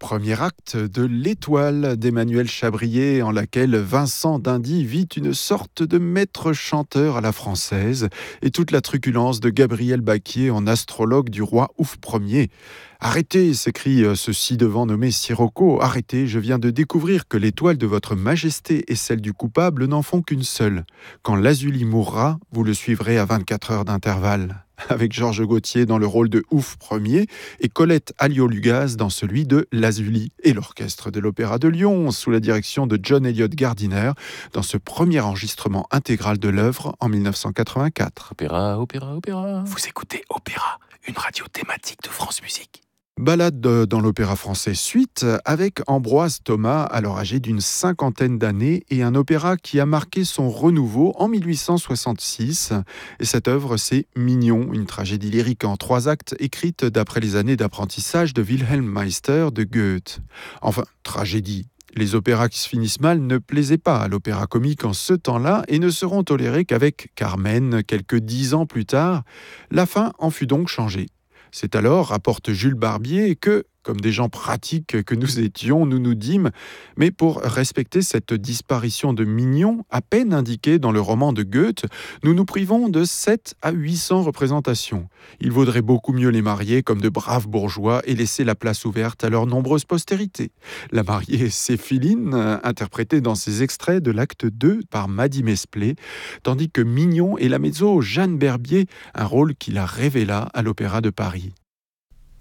Premier acte de L'Étoile d'Emmanuel Chabrier, en laquelle Vincent d'Indy vit une sorte de maître chanteur à la française, et toute la truculence de Gabriel Baquier en astrologue du roi Ouf Ier. Arrêtez, s'écrie ce ci-devant nommé Sirocco, arrêtez, je viens de découvrir que l'étoile de votre majesté et celle du coupable n'en font qu'une seule. Quand Lazuli mourra, vous le suivrez à 24 heures d'intervalle. Avec Georges Gautier dans le rôle de Ouf Ier et Colette Alliot-Lugaz dans celui de Lazuli, et l'orchestre de l'Opéra de Lyon sous la direction de John Eliot Gardiner dans ce premier enregistrement intégral de l'œuvre en 1984. Opéra, opéra, opéra. Vous écoutez Opéra, une radio thématique de France Musique. Balade dans l'opéra français suite avec Ambroise Thomas, alors âgé d'une cinquantaine d'années, et un opéra qui a marqué son renouveau en 1866. Et cette œuvre, c'est Mignon, une tragédie lyrique en 3 actes écrite d'après les années d'apprentissage de Wilhelm Meister de Goethe. Enfin, tragédie. Les opéras qui se finissent mal ne plaisaient pas à l'opéra comique en ce temps-là et ne seront tolérés qu'avec Carmen, quelques 10 ans plus tard. La fin en fut donc changée. C'est alors, rapporte Jules Barbier, que, comme des gens pratiques que nous étions, nous nous dîmes, mais pour respecter cette disparition de Mignon, à peine indiquée dans le roman de Goethe, nous nous privons de 7 à 800 représentations. Il vaudrait beaucoup mieux les marier comme de braves bourgeois et laisser la place ouverte à leur nombreuse postérité. La mariée Céphiline, interprétée dans ces extraits de l'acte 2 par Maddy Mesplé, tandis que Mignon est la mezzo Jeanne Berbier, un rôle qui la révéla à l'Opéra de Paris.